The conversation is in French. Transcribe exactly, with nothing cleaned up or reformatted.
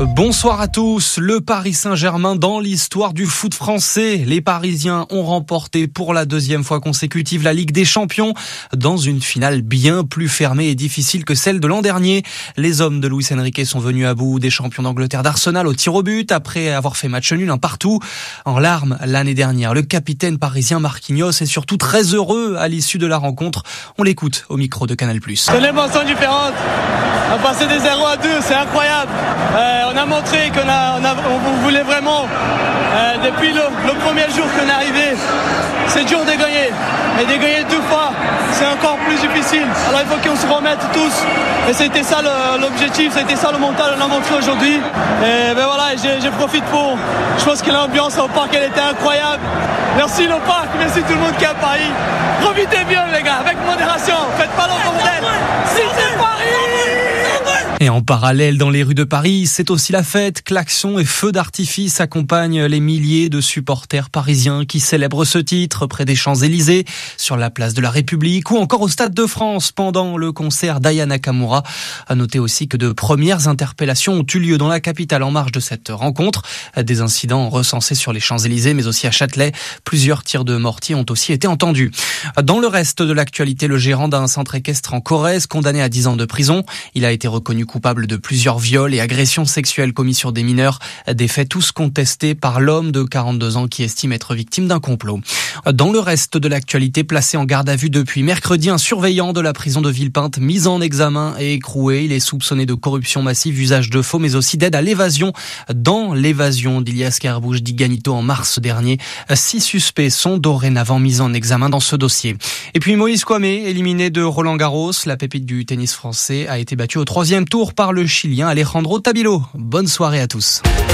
Bonsoir à tous. Le Paris Saint-Germain dans l'histoire du foot français. Les Parisiens ont remporté pour la deuxième fois consécutive la Ligue des Champions dans une finale bien plus fermée et difficile que celle de l'an dernier. Les hommes de Luis Enrique sont venus à bout des champions d'Angleterre d'Arsenal au tir au but après avoir fait match nul un partout. En larmes l'année dernière, le capitaine parisien Marquinhos est surtout très heureux à l'issue de la rencontre. On l'écoute au micro de Canal plus. C'est une émotion différente. On a passé des zéro à deux, c'est incroyable. Euh, on a montré qu'on a, on a, on voulait vraiment, euh, depuis le, le premier jour qu'on est arrivé, c'est dur de gagner. Et de gagner deux fois, c'est encore plus difficile. Alors il faut qu'on se remette tous. Et c'était ça le, l'objectif, c'était ça le mental qu'on a montré aujourd'hui. Et ben voilà, je, je profite pour, je pense que l'ambiance au parc, elle était incroyable. Merci le parc, merci tout le monde qui est à Paris. Profitez bien les gars, avec modération, faites pas le bordel. Si c'est Paris! Et en parallèle, dans les rues de Paris, c'est aussi la fête. Klaxons et feux d'artifice accompagnent les milliers de supporters parisiens qui célèbrent ce titre près des Champs-Élysées, sur la place de la République ou encore au Stade de France pendant le concert d'Aya Nakamura. À noter aussi que de premières interpellations ont eu lieu dans la capitale en marge de cette rencontre. Des incidents recensés sur les Champs-Élysées mais aussi à Châtelet. Plusieurs tirs de mortier ont aussi été entendus. Dans le reste de l'actualité, le gérant d'un centre équestre en Corrèze, condamné à dix ans de prison. Il a été reconnu coupable de plusieurs viols et agressions sexuelles commis sur des mineurs, des faits tous contestés par l'homme de quarante-deux ans qui estime être victime d'un complot. Dans le reste de l'actualité, placé en garde à vue depuis mercredi, un surveillant de la prison de Villepinte mis en examen et écroué. Il est soupçonné de corruption massive, usage de faux, mais aussi d'aide à l'évasion. Dans l'évasion d'Ilias Kerrbouch dit Ganito en mars dernier, six suspects sont dorénavant mis en examen dans ce dossier. Et puis Moïse Kouamé, éliminé de Roland Garros, la pépite du tennis français a été battue au troisième tour par le Chilien Alejandro Tabilo. Bonne soirée à tous.